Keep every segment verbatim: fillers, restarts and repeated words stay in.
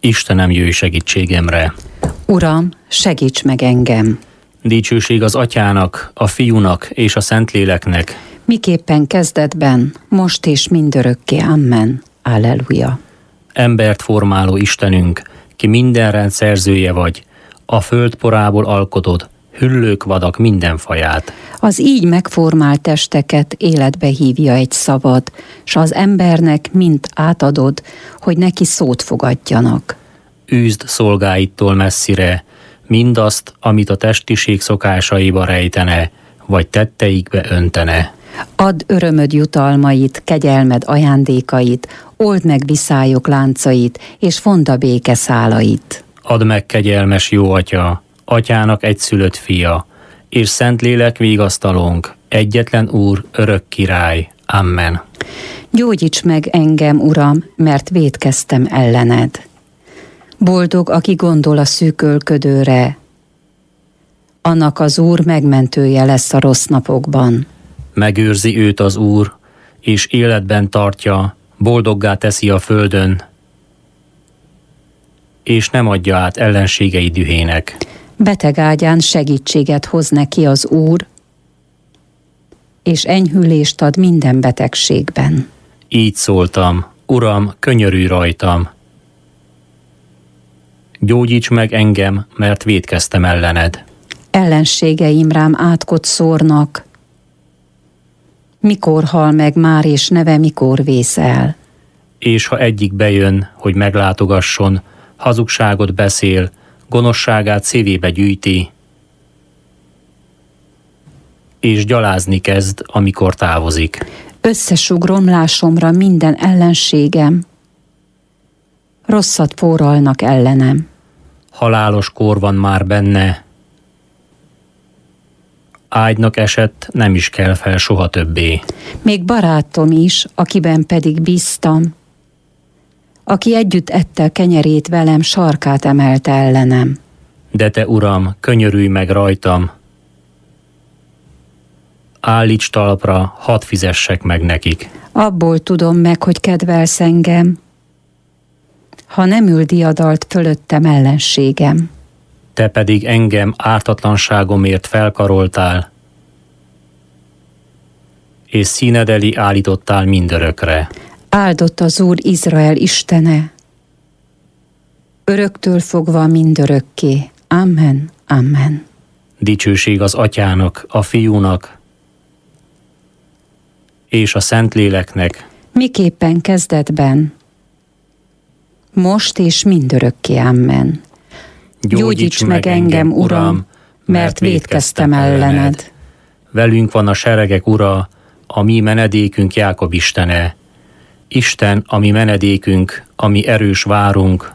Istenem, jöjj segítségemre! Uram, segíts meg engem! Dicsőség az Atyának, a Fiúnak és a Szentléleknek, miképpen kezdetben, most és mindörökké. Amen. Alleluja. Embert formáló Istenünk, ki minden rend szerzője vagy, a föld porából alkotod, hüllők vadak minden faját. Az így megformált testeket életbe hívja egy szavad, s az embernek mind átadod, hogy neki szót fogadjanak. Űzd szolgáittól messzire mindazt, amit a testiség szokásaiba rejtene, vagy tetteikbe öntene. Add örömöd jutalmait, kegyelmed ajándékait, old meg viszályok láncait, és fondd a béke szálait. Add meg, kegyelmes jó Atya, Atyának egyszülött fia, és Szentlélek vigasztalónk, egyetlen Úr, örök király. Amen. Gyógyíts meg engem, Uram, mert vétkeztem ellened. Boldog, aki gondol a szűkölködőre, annak az Úr megmentője lesz a rossz napokban. Megőrzi őt az Úr, és életben tartja, boldoggá teszi a földön, és nem adja át ellenségei dühének. Beteg ágyán segítséget hoz neki az Úr, és enyhülést ad minden betegségben. Így szóltam, Uram, könyörülj rajtam. Gyógyíts meg engem, mert vétkeztem ellened. Ellenségeim rám átkot szórnak. Mikor hal meg már, és neve mikor vész el? És ha egyik bejön, hogy meglátogasson, hazugságot beszél, gonoszságát szívébe gyűjti, és gyalázni kezd, amikor távozik. Összesúg romlásomra minden ellenségem, rosszat forralnak ellenem. Halálos kór van már benne, ágynak esett, nem is kell fel soha többé. Még barátom is, akiben pedig bíztam, aki együtt ette kenyerét velem, sarkát emelte ellenem. De te, Uram, könyörülj meg rajtam, állíts talpra, hadd fizessek meg nekik. Abból tudom meg, hogy kedvelsz engem, ha nem ül diadalt fölöttem ellenségem. Te pedig engem ártatlanságomért felkaroltál, és színed elé állítottál mindörökre. Áldott az Úr Izrael Istene, öröktől fogva mindörökké. Amen, amen. Dicsőség az Atyának, a Fiúnak és a Szentléleknek, miképpen kezdetben, most és mindörökké. Amen. Gyógyíts meg engem, Uram, mert vétkeztem ellened. Velünk van a seregek Ura, a mi menedékünk Jákob Istene. Isten, a mi menedékünk, a mi erős várunk.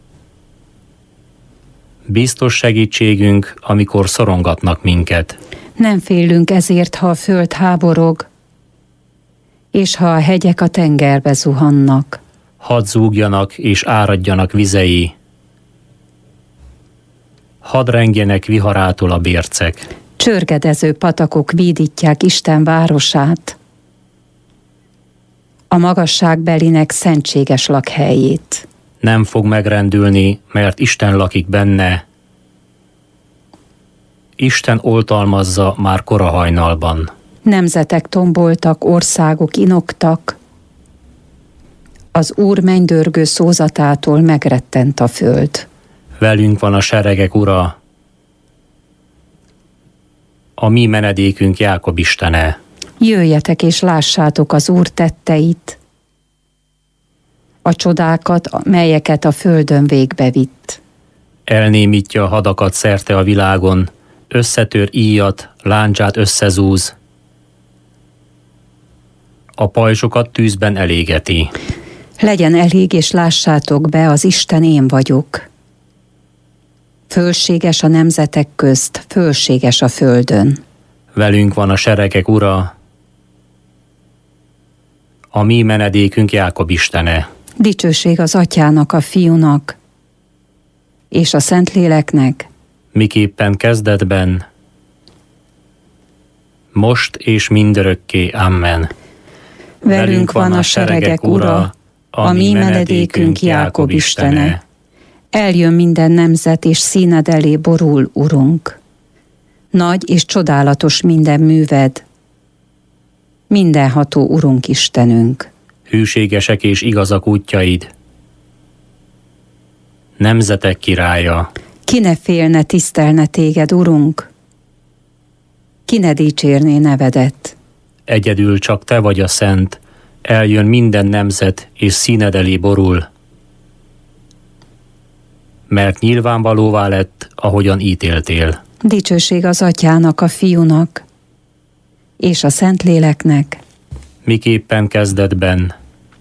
Biztos segítségünk, amikor szorongatnak minket. Nem félünk ezért, ha a föld háborog, és ha a hegyek a tengerbe zuhannak. Hadd zúgjanak és áradjanak vizei, hadd rengjenek viharától a bércek. Csörgedező patakok védítják Isten városát, a magasságbelinek szentséges lakhelyét. Nem fog megrendülni, mert Isten lakik benne. Isten oltalmazza már kora hajnalban. Nemzetek tomboltak, országok inoktak, az Úr mennydörgő szózatától megrettent a föld. Velünk van a seregek Ura, a mi menedékünk Jákob Istene. Jöjjetek és lássátok az Úr tetteit, a csodákat, melyeket a földön végbe vitt. Elnémítja a hadakat szerte a világon, összetör íjat, láncsát összezúz, a pajzsokat tűzben elégeti. Legyen elég, és lássátok be, az Isten én vagyok. Fölséges a nemzetek közt, fölséges a földön. Velünk van a seregek Ura, a mi menedékünk Jákob Istene. Dicsőség az Atyának, a Fiúnak és a Szentléleknek, miképpen kezdetben, most és mindörökké. Amen. Velünk van a seregek Ura, a mi menedékünk Jákob Istene. Eljön minden nemzet, és színed elé borul, Urunk. Nagy és csodálatos minden műved, mindenható Urunk Istenünk. Hűségesek és igazak útjaid, nemzetek királya. Ki ne félne, tisztelne téged, Urunk? Ki ne dicsérné nevedet? Egyedül csak te vagy a szent, eljön minden nemzet, és színed elé borul, mert nyilvánvalóvá lett, ahogyan ítéltél. Dicsőség az Atyának, a Fiúnak, és a Szentléleknek, miképpen kezdetben,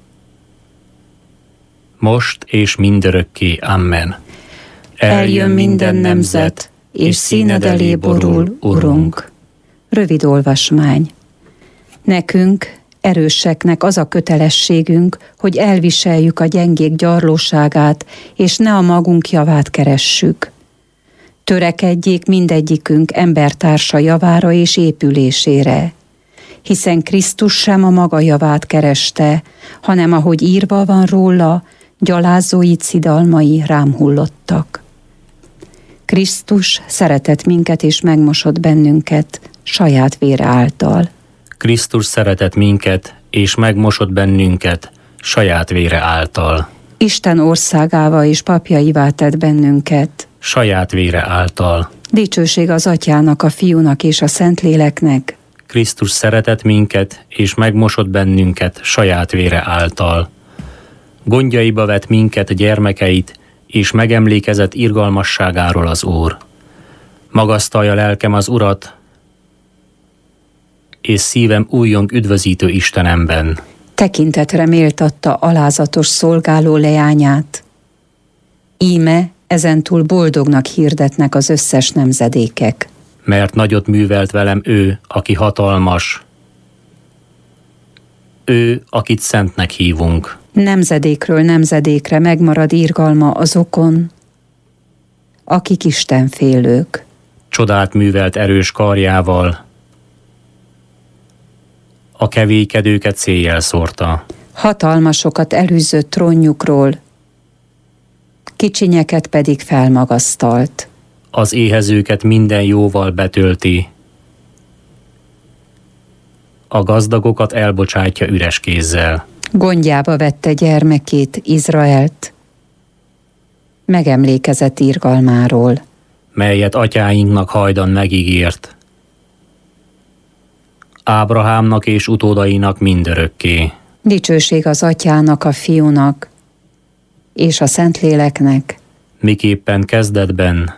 most és mindörökké. Amen. Eljön minden nemzet, és színed elé borul, Urunk. Rövid olvasmány. Nekünk, erőseknek az a kötelességünk, hogy elviseljük a gyengék gyarlóságát, és ne a magunk javát keressük. Törekedjék mindegyikünk embertársa javára és épülésére, hiszen Krisztus sem a maga javát kereste, hanem ahogy írva van róla, gyalázói szidalmai rám hullottak. Krisztus szeretett minket és megmosott bennünket saját vére által. Krisztus szeretett minket, és megmosott bennünket saját vére által. Isten országává és papjaivá tett bennünket saját vére által. Dicsőség az Atyának, a Fiúnak és a Szentléleknek. Krisztus szeretett minket, és megmosott bennünket saját vére által. Gondjaiba vett minket, gyermekeit, és megemlékezett irgalmasságáról az Úr. Magasztalja lelkem az Urat, és szívem újjong üdvözítő Istenemben. Tekintetre méltatta alázatos szolgáló leányát. Íme ezentúl boldognak hirdetnek az összes nemzedékek. Mert nagyot művelt velem ő, aki hatalmas. Ő, akit szentnek hívunk. Nemzedékről nemzedékre megmarad irgalma azokon, akik istenfélők. Csodát művelt erős karjával, a kevélykedőket széjjel szórta. Hatalmasokat elűzött trónjukról, kicsinyeket pedig felmagasztalt. Az éhezőket minden jóval betölti, a gazdagokat elbocsátja üres kézzel. Gondjába vette gyermekét, Izraelt, megemlékezett irgalmáról, melyet atyáinknak hajdan megígért, Ábrahámnak és utódainak mindörökké. Dicsőség az Atyának, a Fiúnak és a Szentléleknek, miképpen kezdetben,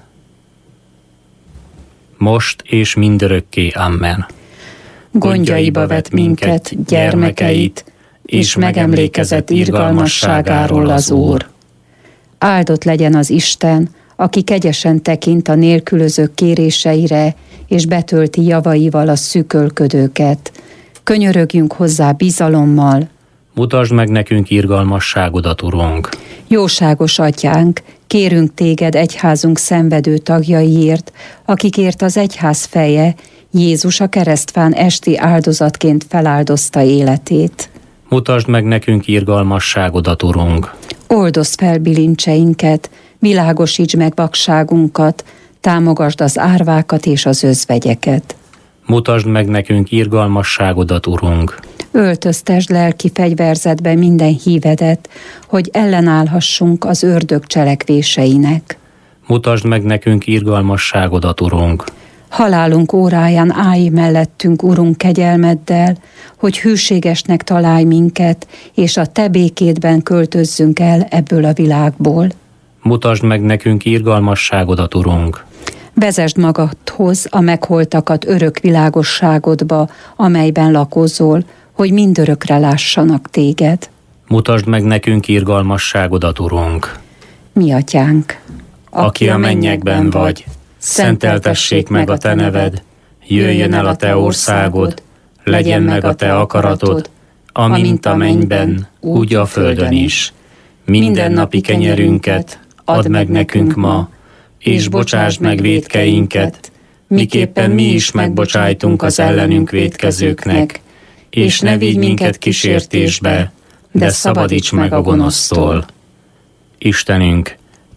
most és mindörökké. Amen. Gondjaiba vett minket, gyermekeit, és megemlékezett irgalmasságáról az Úr. Áldott legyen az Isten, aki kegyesen tekint a nélkülözők kéréseire, és betölti javaival a szűkölködőket. Könyörögjünk hozzá bizalommal. Mutasd meg nekünk irgalmasságodat, Urunk. Jóságos Atyánk, kérünk téged egyházunk szenvedő tagjaiért, akikért az egyház feje, Jézus a keresztfán esti áldozatként feláldozta életét. Mutasd meg nekünk irgalmasságodat, Urunk. Oldozd fel bilincseinket, világosíts meg vakságunkat, támogasd az árvákat és az özvegyeket. Mutasd meg nekünk irgalmasságodat, Urunk. Öltöztesd lelki fegyverzetbe minden hívedet, hogy ellenállhassunk az ördög cselekvéseinek. Mutasd meg nekünk irgalmasságodat, Urunk. Halálunk óráján állj mellettünk, Urunk, kegyelmeddel, hogy hűségesnek találj minket, és a te békédben költözzünk el ebből a világból. Mutasd meg nekünk irgalmasságodat, Urunk. Vezesd magadhoz a megholtakat örök világosságodba, amelyben lakozol, hogy mindörökre lássanak téged. Mutasd meg nekünk irgalmasságodat, Urunk. Mi Atyánk, aki a mennyekben vagy, szenteltessék meg a te neved, jöjjön el a te országod, legyen meg a te akaratod, amint a mennyben, úgy a földön is. Mindennapi kenyerünket add meg nekünk ma, és bocsásd meg vétkeinket, miképpen mi is megbocsájtunk az ellenünk vétkezőknek, és ne vigy minket kísértésbe, de szabadíts meg a gonosztól. Istenünk,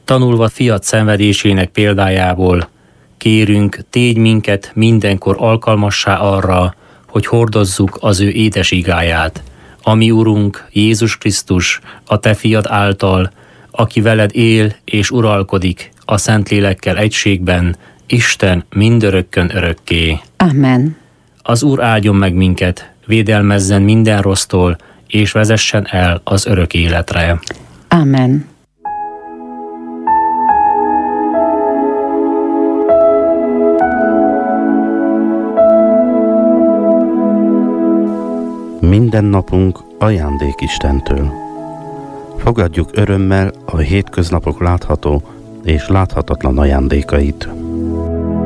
Tanulva fiat szenvedésének példájából, kérünk, tégy minket mindenkor alkalmassá arra, hogy hordozzuk az ő édes igáját, ami Urunk, Jézus Krisztus, a te fiad által, aki veled él és uralkodik a Szentlélekkel egységben, Isten mindörökkön örökké. Amen. Az Úr áldjon meg minket, védelmezzen minden rossztól, és vezessen el az örök életre. Amen. Minden napunk ajándék Istentől. Fogadjuk örömmel a hétköznapok látható és láthatatlan ajándékait.